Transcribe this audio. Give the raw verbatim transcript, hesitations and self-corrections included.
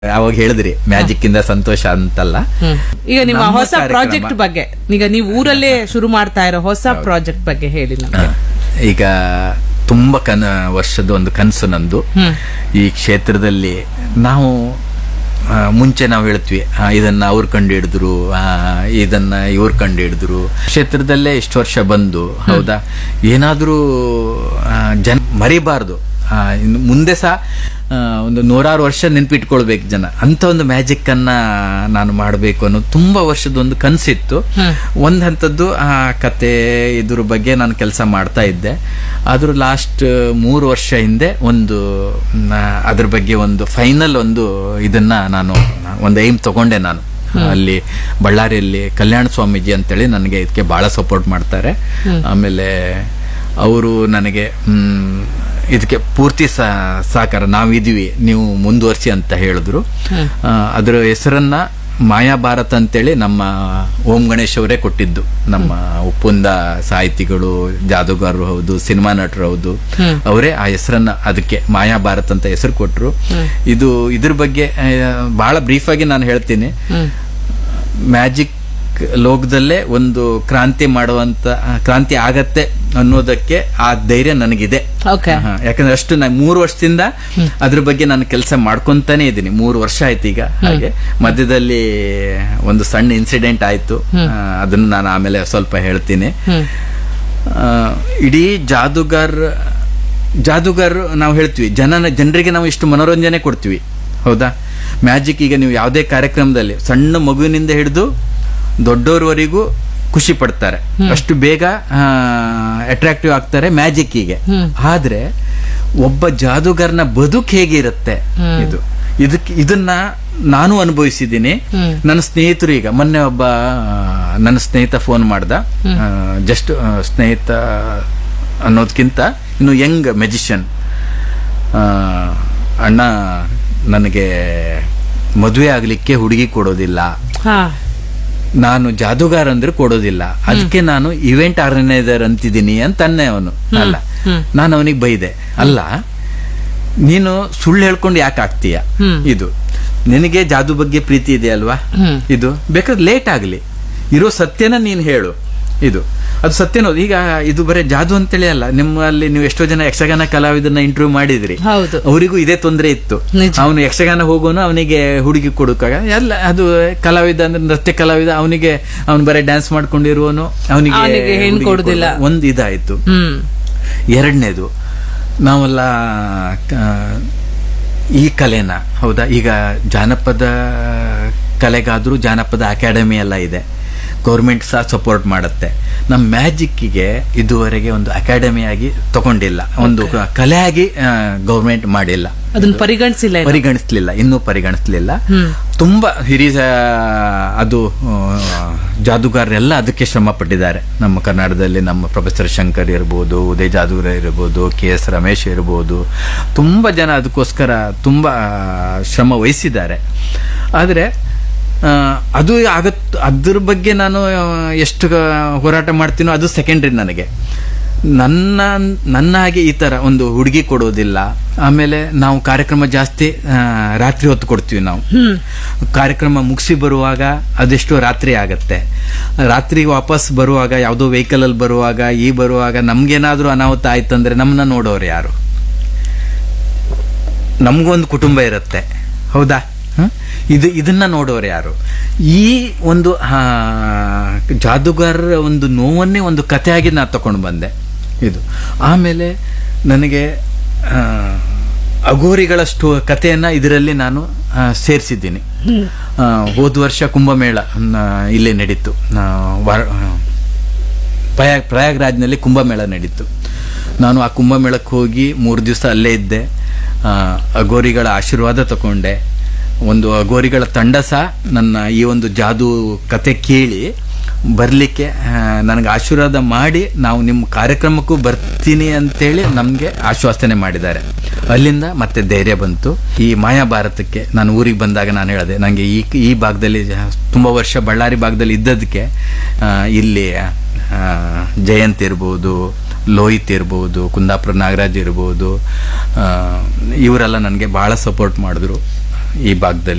ಅವಾಗ ಹೇಳಿದ್ರಿ ಮ್ಯಾಜಿಕ್ ಇಂದ ಸಂತೋಷ ಅಂತಲ್ಲ. ಈಗ ನಿಮ್ಮ ಹೊಸ ಪ್ರಾಜೆಕ್ಟ್ ಬಗ್ಗೆ, ಈಗ ನೀವು ಊರಲ್ಲೇ ಶುರು ಮಾಡ್ತಾ ಇರೋ ಹೊಸ ಪ್ರಾಜೆಕ್ಟ್ ಬಗ್ಗೆ ಹೇಳಿ ನಮ್ಗೆ. ಈಗ ತುಂಬಾ ಕನ ವರ್ಷದ ಒಂದು ಕನಸು ನಂದು. ಈ ಕ್ಷೇತ್ರದಲ್ಲಿ ನಾವು ಮುಂಚೆ ನಾವು ಹೇಳ್ತೀವಿ ಇದನ್ನ ಅವ್ರು ಕಂಡು ಹಿಡಿದ್ರು, ಇದನ್ನ ಇವ್ರು ಕಂಡು ಹಿಡಿದ್ರು. ಕ್ಷೇತ್ರದಲ್ಲೇ ಇಷ್ಟು ವರ್ಷ ಬಂದು ಹೌದಾ, ಏನಾದ್ರೂ ಜನ ಮರಿಬಾರ್ದು, ಇನ್ನು ಮುಂದೆ ಸಹ ಒಂದು ನೂರಾರು ವರ್ಷ ನೆನ್ಪಿಟ್ಕೊಳ್ಬೇಕು ಜನ, ಅಂತ ಒಂದು ಮ್ಯಾಜಿಕ್ ಅನ್ನ ನಾನು ಮಾಡಬೇಕು ಅನ್ನೋ ತುಂಬಾ ವರ್ಷದ ಒಂದು ಕನಸಿತ್ತು. ಒಂದ್ ಹಂತದ್ದು ಆ ಕತೆ ಇದ್ರ ಬಗ್ಗೆ ನಾನು ಕೆಲಸ ಮಾಡ್ತಾ ಇದ್ದೆ. ಆದ್ರೂ ಲಾಸ್ಟ್ ಮೂರು ವರ್ಷ ಹಿಂದೆ ಒಂದು ಅದ್ರ ಬಗ್ಗೆ ಒಂದು ಫೈನಲ್ ಒಂದು ಇದನ್ನ ನಾನು ಒಂದು ಏಮ್ ತಗೊಂಡೆ. ನಾನು ಅಲ್ಲಿ ಬಳ್ಳಾರಿಯಲ್ಲಿ ಕಲ್ಯಾಣ ಸ್ವಾಮೀಜಿ ಅಂತೇಳಿ ನನಗೆ ಇದಕ್ಕೆ ಬಹಳ ಸಪೋರ್ಟ್ ಮಾಡ್ತಾರೆ. ಆಮೇಲೆ ಅವರು ನನಗೆ ಹ್ಮ್ ಇದಕ್ಕೆ ಪೂರ್ತಿ ಸಹಕಾರ, ನಾವಿದೀವಿ, ನೀವು ಮುಂದುವರ್ಸಿ ಅಂತ ಹೇಳಿದ್ರು. ಅದರ ಹೆಸರನ್ನ ಮಾಯಾ ಭಾರತ ಅಂತೇಳಿ ನಮ್ಮ ಓಂ ಗಣೇಶ್ ಅವರೇ ಕೊಟ್ಟಿದ್ದು. ನಮ್ಮ ಉಪ್ಪುಂದ ಸಾಹಿತಿಗಳು, ಜಾದೂಗಾರರು ಹೌದು, ಸಿನಿಮಾ ನಟರು ಹೌದು, ಅವರೇ ಆ ಹೆಸರನ್ನ ಅದಕ್ಕೆ ಮಾಯಾ ಭಾರತ್ ಅಂತ ಹೆಸರು ಕೊಟ್ಟರು. ಇದು ಇದ್ರ ಬಗ್ಗೆ ಬಹಳ ಬ್ರೀಫ್ ಆಗಿ ನಾನು ಹೇಳ್ತೀನಿ. ಮ್ಯಾಜಿಕ್ ಲೋಕದಲ್ಲೇ ಒಂದು ಕ್ರಾಂತಿ ಮಾಡುವಂತ ಕ್ರಾಂತಿ ಆಗತ್ತೆ ಅನ್ನೋದಕ್ಕೆ ಆ ಧೈರ್ಯ ನನಗಿದೆ. ಯಾಕಂದ್ರೆ ಅಷ್ಟು ನಾನು ಮೂರು ವರ್ಷದಿಂದ ಅದ್ರ ಬಗ್ಗೆ ನಾನು ಕೆಲಸ ಮಾಡ್ಕೊಂತಾನೆ ಇದ್ದೀನಿ. ಮೂರು ವರ್ಷ ಆಯ್ತು ಈಗ. ಹಾಗೆ ಮಧ್ಯದಲ್ಲಿ ಒಂದು ಸಣ್ಣ ಇನ್ಸಿಡೆಂಟ್ ಆಯ್ತು, ಅದನ್ನು ನಾನು ಆಮೇಲೆ ಸ್ವಲ್ಪ ಹೇಳ್ತೀನಿ. ಇಡೀ ಜಾದೂಗಾರ್ ಜಾದೂಗಾರ್ ನಾವು ಹೇಳ್ತೀವಿ, ಜನ ಜನರಿಗೆ ನಾವು ಇಷ್ಟು ಮನೋರಂಜನೆ ಕೊಡ್ತೀವಿ ಹೌದಾ. ಮ್ಯಾಜಿಕ್ ಈಗ ನೀವು ಯಾವುದೇ ಕಾರ್ಯಕ್ರಮದಲ್ಲಿ ಸಣ್ಣ ಮಗುವಿನಿಂದ ಹಿಡಿದು ದೊಡ್ಡೋರ್ವರೆಗೂ ಖುಷಿ ಪಡ್ತಾರೆ, ಅಷ್ಟು ಬೇಗ ಅಟ್ರಾಕ್ಟಿವ್ ಆಗ್ತಾರೆ ಮ್ಯಾಜಿಕ್ಕಿಗೆ. ಆದ್ರೆ ಒಬ್ಬ ಜಾದೂಗಾರನ ಬದುಕು ಹೇಗಿರುತ್ತೆ ಇದು ಇದಕ್ಕೆ ಇದನ್ನ ನಾನು ಅನುಭವಿಸಿದ್ದೀನಿ. ನನ್ನ ಸ್ನೇಹಿತರು, ಈಗ ಮೊನ್ನೆ ಒಬ್ಬ ನನ್ನ ಸ್ನೇಹಿತ ಫೋನ್ ಮಾಡ್ದ, ಜಸ್ಟ್ ಸ್ನೇಹಿತ ಅನ್ನೋದಕ್ಕಿಂತ ಇನ್ನು ಯಂಗ್ ಮೆಜಿಷಿಯನ್, ಅಣ್ಣ ನನಗೆ ಮದುವೆ ಆಗ್ಲಿಕ್ಕೆ ಹುಡುಗಿ ಕೊಡೋದಿಲ್ಲ, ನಾನು ಜಾದೂಗಾರ ಅಂದ್ರೆ ಕೊಡೋದಿಲ್ಲ, ಅದಕ್ಕೆ ನಾನು ಇವೆಂಟ್ ಆರ್ಗನೈಸರ್ ಅಂತಿದ್ದೀನಿ ಅಂತನ್ನೆ ಅವನು. ಅಲ್ಲ, ನಾನು ಅವನಿಗೆ ಬೈದೆ, ಅಲ್ಲ ನೀನು ಸುಳ್ಳು ಹೇಳ್ಕೊಂಡು ಯಾಕೆ ಆಗ್ತೀಯ, ಇದು ನಿನಗೆ ಜಾದು ಬಗ್ಗೆ ಪ್ರೀತಿ ಇದೆ ಅಲ್ವಾ, ಇದು ಬೇಕಾದ್ರೆ ಲೇಟ್ ಆಗ್ಲಿ, ಇರೋ ಸತ್ಯನ ನೀನು ಹೇಳು, ಇದು ಅದು ಸತ್ಯನೋ. ಈಗ ಇದು ಬರೀ ಜಾದು ಅಂತೇಳಿ ಅಲ್ಲ, ನಿಮ್ಮಲ್ಲಿ ನೀವು ಎಷ್ಟೋ ಜನ ಯಕ್ಷಗಾನ ಕಲಾವಿದನ್ನ ಇಂಟರ್ವ್ಯೂ ಮಾಡಿದ್ರಿ, ಅವರಿಗೂ ಇದೇ ತೊಂದರೆ ಇತ್ತು. ಅವನು ಯಕ್ಷಗಾನ ಹೋಗೋನು, ಅವನಿಗೆ ಹುಡುಗಿ ಕೊಡೋಕಾಗ ಎಲ್ಲ, ಅದು ಕಲಾವಿದ ಅಂದ್ರೆ ನೃತ್ಯ ಕಲಾವಿದ, ಅವನಿಗೆ ಅವನು ಬರೀ ಡ್ಯಾನ್ಸ್ ಮಾಡ್ಕೊಂಡಿರುವನು, ಅವನಿಗೆ ಕೊಡುದಿಲ್ಲ. ಒಂದು ಇದಾಯ್ತು. ಎರಡನೇದು, ನಾವೆಲ್ಲ ಈ ಕಲೆನ ಹೌದಾ, ಈಗ ಜಾನಪದ ಕಲೆಗಾದ್ರೂ ಜಾನಪದ ಅಕಾಡೆಮಿ ಎಲ್ಲ ಇದೆ, ಗೌರ್ಮೆಂಟ್ ಸಹ ಸಪೋರ್ಟ್ ಮಾಡುತ್ತೆ. ನಮ್ಮ ಮ್ಯಾಜಿಕ್ಕಿಗೆ ಇದುವರೆಗೆ ಒಂದು ಅಕಾಡೆಮಿ ಆಗಿ ತಗೊಂಡಿಲ್ಲ, ಒಂದು ಕಲೆ ಆಗಿ ಗೌರ್ಮೆಂಟ್ ಮಾಡಿಲ್ಲ, ಅದನ್ನು ಪರಿಗಣಿಸಿಲ್ಲ ಪರಿಗಣಿಸ್ಲಿಲ್ಲ ಇನ್ನೂ ಪರಿಗಣಿಸ್ಲಿಲ್ಲ. ತುಂಬಾ ಹಿರಿಯ ಅದು ಜಾದೂಗಾರರೆಲ್ಲ ಅದಕ್ಕೆ ಶ್ರಮ ಪಟ್ಟಿದ್ದಾರೆ ನಮ್ಮ ಕರ್ನಾಟಕದಲ್ಲಿ. ನಮ್ಮ ಪ್ರೊಫೆಸರ್ ಶಂಕರ್ ಇರ್ಬೋದು, ಉದಯ್ ಜಾದೂಗಾರ ಇರ್ಬೋದು, ಕೆ ಎಸ್ ರಮೇಶ್ ಇರ್ಬೋದು, ತುಂಬಾ ಜನ ಅದಕ್ಕೋಸ್ಕರ ತುಂಬಾ ಶ್ರಮ ವಹಿಸಿದ್ದಾರೆ. ಆದರೆ ಅದು ಆಗತ್ ಅದ್ರ ಬಗ್ಗೆ ನಾನು ಎಷ್ಟು ಹೋರಾಟ ಮಾಡ್ತೀನೋ ಅದು ಸೆಕೆಂಡ್ರಿ ನನಗೆ. ನನ್ನ ನನ್ನ ಹಾಗೆ ಈ ತರ ಒಂದು ಹುಡುಗಿ ಕೊಡೋದಿಲ್ಲ. ಆಮೇಲೆ ನಾವು ಕಾರ್ಯಕ್ರಮ ಜಾಸ್ತಿ ರಾತ್ರಿ ಹೊತ್ತು ಕೊಡ್ತೀವಿ. ನಾವು ಕಾರ್ಯಕ್ರಮ ಮುಗಿಸಿ ಬರುವಾಗ ಅದೆಷ್ಟೋ ರಾತ್ರಿ ಆಗತ್ತೆ. ರಾತ್ರಿ ವಾಪಸ್ ಬರುವಾಗ ಯಾವುದೋ ವೆಹಿಕಲ್ ಅಲ್ಲಿ ಬರುವಾಗ ಈ ಬರುವಾಗ ನಮ್ಗೇನಾದ್ರೂ ಅನಾಹುತ ಆಯ್ತಂದ್ರೆ ನಮ್ಮನ್ನ ನೋಡೋರು ಯಾರು? ನಮ್ಗೊಂದು ಕುಟುಂಬ ಇರುತ್ತೆ ಹೌದಾ, ಇದು ಇದನ್ನ ನೋಡೋರು ಯಾರು? ಈ ಒಂದು ಜಾದೂಗಾರರ ಒಂದು ನೋವನ್ನೇ ಒಂದು ಕಥೆಯಾಗಿ ನಾನು ತಗೊಂಡು ಬಂದೆ ಇದು. ಆಮೇಲೆ ನನಗೆ ಅಘೋರಿಗಳಷ್ಟು ಕಥೆಯನ್ನ ಇದರಲ್ಲಿ ನಾನು ಸೇರಿಸಿದ್ದೀನಿ. ಹೋದ ವರ್ಷ ಕುಂಭಮೇಳ ಇಲ್ಲೇ ನಡೀತು, ಪ್ರಯಾಗ್ ಪ್ರಯಾಗ್ರಾಜ್ನಲ್ಲಿ ಕುಂಭಮೇಳ ನಡೀತು. ನಾನು ಆ ಕುಂಭಮೇಳಕ್ಕೆ ಹೋಗಿ ಮೂರು ದಿವಸ ಅಲ್ಲೇ ಇದ್ದೆ. ಅಘೋರಿಗಳ ಆಶೀರ್ವಾದ ತಗೊಂಡೆ. ಒಂದು ಅಘೋರಿಗಳ ತಂಡ ಸಹ ನನ್ನ ಈ ಒಂದು ಜಾದೂ ಕತೆ ಕೇಳಿ ಬರಲಿಕ್ಕೆ ನನಗೆ ಆಶೀರ್ವಾದ ಮಾಡಿ, ನಾವು ನಿಮ್ಮ ಕಾರ್ಯಕ್ರಮಕ್ಕೂ ಬರ್ತೀನಿ ಅಂತೇಳಿ ನಮಗೆ ಆಶ್ವಾಸನೆ ಮಾಡಿದ್ದಾರೆ. ಅಲ್ಲಿಂದ ಮತ್ತೆ ಧೈರ್ಯ ಬಂತು. ಈ ಮಾಯಾ ಭಾರತಕ್ಕೆ ನಾನು ಊರಿಗೆ ಬಂದಾಗ ನಾನು ಹೇಳಿದೆ, ನನಗೆ ಈ ಈ ಭಾಗದಲ್ಲಿ ತುಂಬ ವರ್ಷ ಬಳ್ಳಾರಿ ಭಾಗದಲ್ಲಿ ಇದ್ದದಕ್ಕೆ ಇಲ್ಲಿ ಜಯಂತ್ ಇರ್ಬೋದು, ಲೋಹಿತ್ ಇರ್ಬೋದು, ಕುಂದಾಪುರ ನಾಗರಾಜ್ ಇರ್ಬೋದು, ಇವರೆಲ್ಲ ನನಗೆ ಭಾಳ ಸಪೋರ್ಟ್ ಮಾಡಿದ್ರು. ಈ ಭಾಗದಲ್ಲಿ